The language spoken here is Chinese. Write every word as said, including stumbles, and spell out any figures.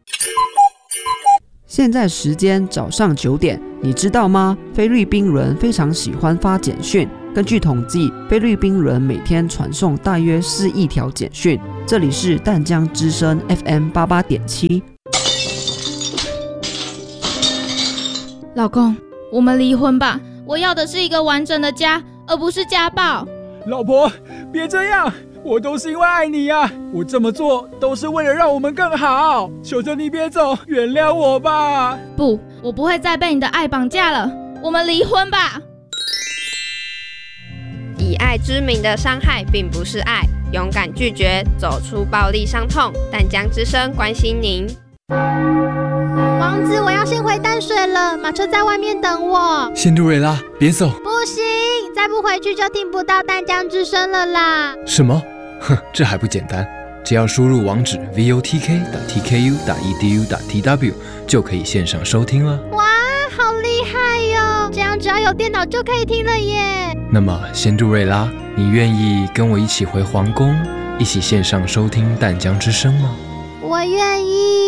现在时间早上九点，你知道吗？菲律宾人非常喜欢发简讯。根据统计，菲律宾人每天传送大约四亿条简讯。这里是淡江之声 F M 八八点七。 老公，我们离婚吧，我要的是一个完整的家，而不是家暴。 老婆，别这样，我都是因为爱你呀、啊，我这么做都是为了让我们更好，求求你别走，原谅我吧。 不，我不会再被你的爱绑架了，我们离婚吧。 以爱之名的伤害并不是爱，勇敢拒绝，走出暴力伤痛。淡江之声关心您。 王子，我要先回淡水了，马车在外面等我。 仙杜瑞拉，别走！ 不行，再不回去就听不到淡江之声了啦。 什么？哼，这还不简单，只要输入网址 v o t k 点 t k u 点 e d u 点 t w 就可以线上收听了。 哇，好厉害哟！这样只要有电脑就可以听了耶。 那么，仙杜瑞拉，你愿意跟我一起回皇宫，一起线上收听淡江之声吗？ 我愿意。